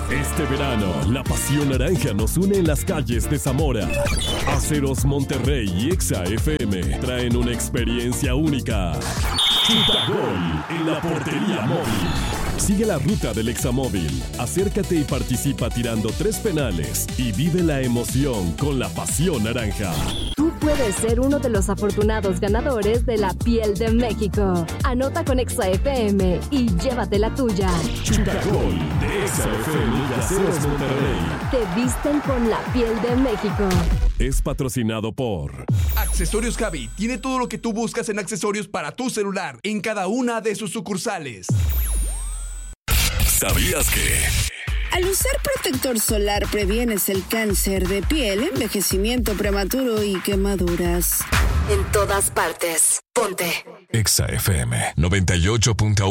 Este verano, la pasión naranja nos une en las calles de Zamora. Aceros Monterrey y Exa FM traen una experiencia única. Chuta Gol en la portería móvil. Sigue la ruta del Examóvil. Acércate y participa tirando 3 penales y vive la emoción con la pasión naranja. Tú puedes ser uno de los afortunados ganadores de la piel de México. Anota con Exa FM y llévate la tuya. Chuta Gol de Exa FM y Aceros Monterrey. Te visten con la piel de México. Es patrocinado por Accesorios Javi tiene todo lo que tú buscas en accesorios para tu celular en cada una de sus sucursales. ¿Sabías que? Al usar protector solar previenes el cáncer de piel, envejecimiento prematuro y quemaduras? En todas partes. Ponte Exa FM 98.1